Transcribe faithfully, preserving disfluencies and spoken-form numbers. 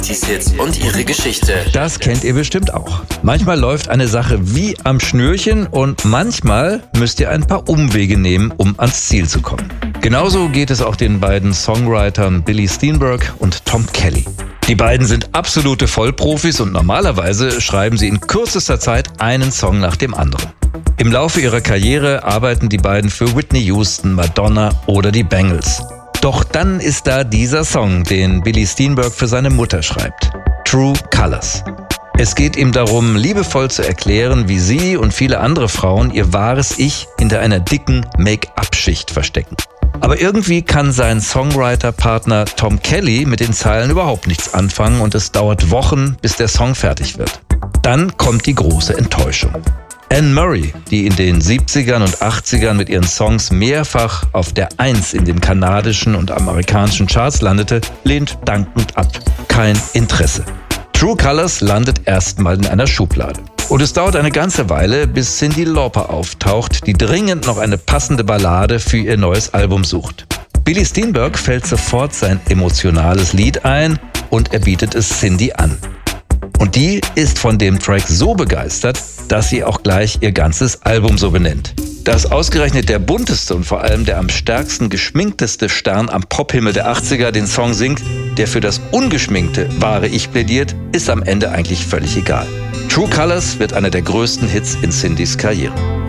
Hits und ihre Geschichte. Das kennt ihr bestimmt auch. Manchmal läuft eine Sache wie am Schnürchen und manchmal müsst ihr ein paar Umwege nehmen, um ans Ziel zu kommen. Genauso geht es auch den beiden Songwritern Billy Steenberg und Tom Kelly. Die beiden sind absolute Vollprofis und normalerweise schreiben sie in kürzester Zeit einen Song nach dem anderen. Im Laufe ihrer Karriere arbeiten die beiden für Whitney Houston, Madonna oder die Bangles. Doch dann ist da dieser Song, den Billy Steenberg für seine Mutter schreibt. True Colors. Es geht ihm darum, liebevoll zu erklären, wie sie und viele andere Frauen ihr wahres Ich hinter einer dicken Make-up-Schicht verstecken. Aber irgendwie kann sein Songwriter-Partner Tom Kelly mit den Zeilen überhaupt nichts anfangen und es dauert Wochen, bis der Song fertig wird. Dann kommt die große Enttäuschung. Anne Murray, die in den siebzigern und achtzigern mit ihren Songs mehrfach auf der Eins in den kanadischen und amerikanischen Charts landete, lehnt dankend ab. Kein Interesse. True Colors landet erstmal in einer Schublade. Und es dauert eine ganze Weile, bis Cyndi Lauper auftaucht, die dringend noch eine passende Ballade für ihr neues Album sucht. Billy Steenberg fällt sofort sein emotionales Lied ein und er bietet es Cyndi an. Und die ist von dem Track so begeistert, dass sie auch gleich ihr ganzes Album so benennt. Dass ausgerechnet der bunteste und vor allem der am stärksten geschminkteste Stern am Pophimmel der achtziger den Song singt, der für das ungeschminkte wahre Ich plädiert, ist am Ende eigentlich völlig egal. True Colors wird einer der größten Hits in Cyndis Karriere.